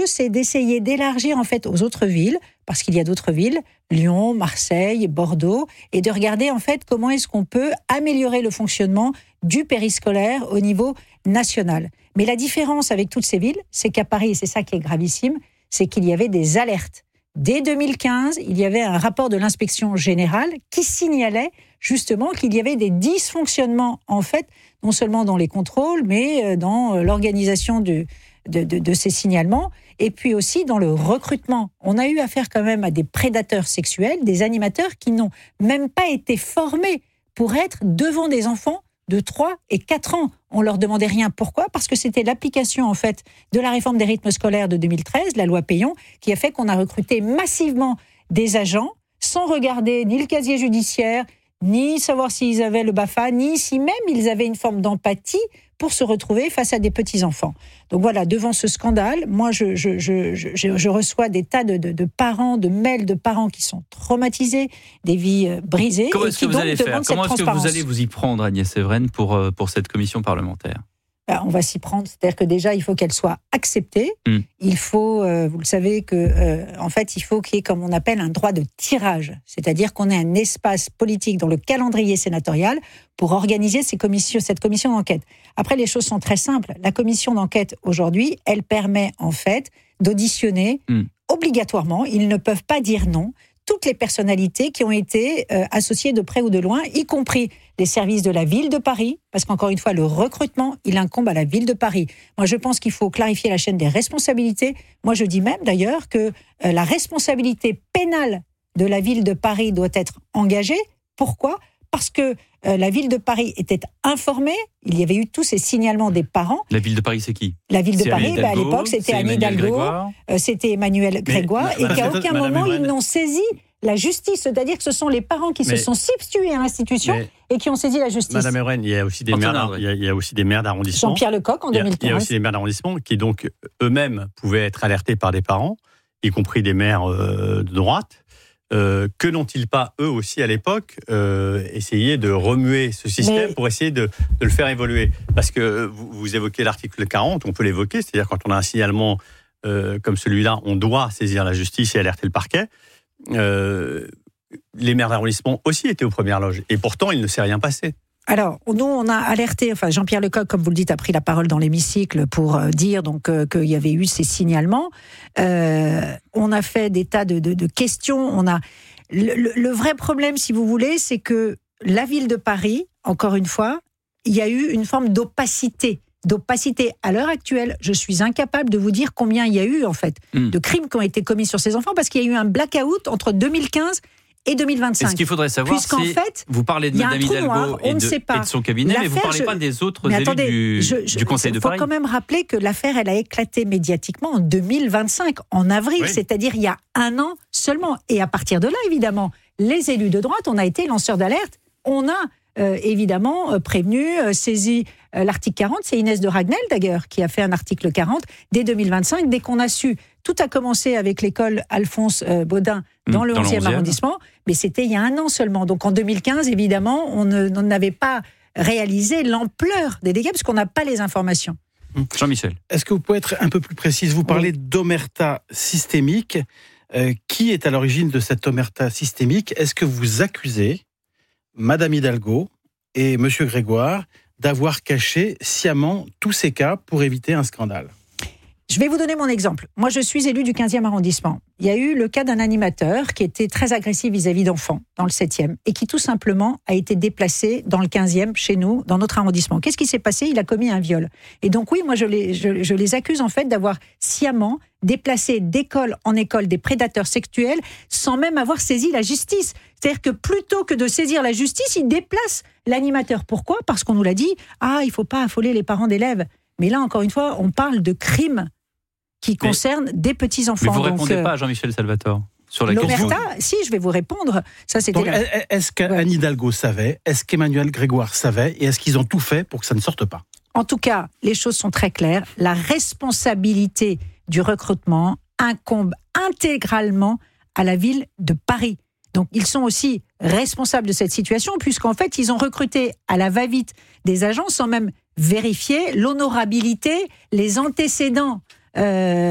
L'enjeu, c'est d'essayer d'élargir en fait aux autres villes, parce qu'il y a d'autres villes, Lyon, Marseille, Bordeaux, et de regarder en fait comment est-ce qu'on peut améliorer le fonctionnement du périscolaire au niveau national. Mais la différence avec toutes ces villes, c'est qu'à Paris, et c'est ça qui est gravissime, c'est qu'il y avait des alertes. Dès 2015, il y avait un rapport de l'inspection générale qui signalait justement qu'il y avait des dysfonctionnements, en fait, non seulement dans les contrôles, mais dans l'organisation de ces signalements, et puis aussi dans le recrutement. On a eu affaire quand même à des prédateurs sexuels, des animateurs qui n'ont même pas été formés pour être devant des enfants de 3 et 4 ans. On leur demandait rien. Pourquoi ? Parce que c'était l'application, en fait, de la réforme des rythmes scolaires de 2013, la loi Peillon, qui a fait qu'on a recruté massivement des agents, sans regarder ni le casier judiciaire, ni savoir s'ils avaient le BAFA, ni si même ils avaient une forme d'empathie pour se retrouver face à des petits-enfants. Donc voilà, devant ce scandale, moi je reçois des tas de parents, de mails de parents qui sont traumatisés, des vies brisées. Comment et est-ce qui que vous donc allez faire ? demandent Comment cette est-ce que vous transparence. allez vous y prendre, Agnès Evren, pour cette commission parlementaire ? On va s'y prendre, c'est-à-dire que déjà, il faut qu'elle soit acceptée. Il faut, vous le savez, en fait, il faut qu'il y ait, comme on appelle, un droit de tirage. C'est-à-dire qu'on ait un espace politique dans le calendrier sénatorial pour organiser cette commission d'enquête. Après, les choses sont très simples. La commission d'enquête, aujourd'hui, elle permet, en fait, d'auditionner obligatoirement, ils ne peuvent pas dire non, toutes les personnalités qui ont été associées de près ou de loin, y compris les services de la ville de Paris, parce qu'encore une fois, le recrutement, il incombe à la ville de Paris. Moi, je pense qu'il faut clarifier la chaîne des responsabilités. Moi, je dis même d'ailleurs que la responsabilité pénale de la ville de Paris doit être engagée. Pourquoi ? Parce que la ville de Paris était informée, il y avait eu tous ces signalements des parents. La ville de Paris, c'est qui ? La ville de Paris, à l'époque, c'était Anne Hidalgo, c'était Emmanuel Grégoire, et qu'à aucun moment, ils n'ont saisi la justice. C'est-à-dire que ce sont les parents qui se sont substitués à l'institution et qui ont saisi la justice. Madame Evren, il y a aussi des maires d'arrondissement. Jean-Pierre Lecoq, en 2015. Il y a aussi des maires d'arrondissement qui, donc, eux-mêmes pouvaient être alertés par des parents, y compris des maires de droite. Que n'ont-ils pas, eux aussi, à l'époque, essayé de remuer ce système pour essayer de le faire évoluer ? Parce que vous évoquez l'article 40, on peut l'évoquer, c'est-à-dire quand on a un signalement comme celui-là, on doit saisir la justice et alerter le parquet. Les maires d'arrondissement aussi étaient aux premières loges, et pourtant, il ne s'est rien passé. Alors, nous, on a alerté, Jean-Pierre Lecoq, comme vous le dites, a pris la parole dans l'hémicycle pour dire donc qu'il y avait eu ces signalements. On a fait des tas de questions. Le vrai problème, si vous voulez, c'est que la ville de Paris, encore une fois, il y a eu une forme d'opacité. À l'heure actuelle, je suis incapable de vous dire combien il y a eu, en fait, de crimes qui ont été commis sur ces enfants, parce qu'il y a eu un blackout entre 2015 et 2025. Et ce qu'il faudrait savoir, c'est, vous parlez de Mme Hidalgo et de son cabinet, mais vous ne parlez pas des autres élus du Conseil de Paris. Il faut quand même rappeler que l'affaire, elle a éclaté médiatiquement en 2025, en avril, c'est-à-dire il y a 1 an seulement. Et à partir de là, évidemment, les élus de droite, on a été lanceurs d'alerte, on a évidemment prévenu, saisi l'article 40, c'est Inès de Ragnel d'ailleurs qui a fait un article 40 dès 2025, dès qu'on a su. Tout a commencé avec l'école Alphonse Baudin dans le 11e arrondissement, mais c'était il y a 1 an seulement. Donc en 2015, évidemment, on n'avait pas réalisé l'ampleur des dégâts parce qu'on n'a pas les informations. Jean-Michel. Est-ce que vous pouvez être un peu plus précise ? Vous parlez d'omerta systémique. Qui est à l'origine de cette omerta systémique ? Est-ce que vous accusez Madame Hidalgo et Monsieur Grégoire d'avoir caché sciemment tous ces cas pour éviter un scandale ? Je vais vous donner mon exemple. Moi, je suis élue du 15e arrondissement. Il y a eu le cas d'un animateur qui était très agressif vis-à-vis d'enfants dans le 7e et qui, tout simplement, a été déplacé dans le 15e, chez nous, dans notre arrondissement. Qu'est-ce qui s'est passé ? Il a commis un viol. Et donc, oui, moi, je les accuse, en fait, d'avoir sciemment déplacé d'école en école des prédateurs sexuels sans même avoir saisi la justice. C'est-à-dire que plutôt que de saisir la justice, ils déplacent l'animateur. Pourquoi ? Parce qu'on nous l'a dit, il ne faut pas affoler les parents d'élèves. Mais là, encore une fois, on parle de crimes qui concernent des petits-enfants. Mais vous ne répondez pas à Jean-Michel Salvatore sur la question. L'omerta, si, je vais vous répondre. Ça, c'était donc, est-ce qu'Anne Hidalgo savait ? Est-ce qu'Emmanuel Grégoire savait ? Et est-ce qu'ils ont tout fait pour que ça ne sorte pas ? En tout cas, les choses sont très claires. La responsabilité du recrutement incombe intégralement à la ville de Paris. Donc, ils sont aussi responsables de cette situation, puisqu'en fait, ils ont recruté à la va-vite des agents sans même vérifier l'honorabilité, les antécédents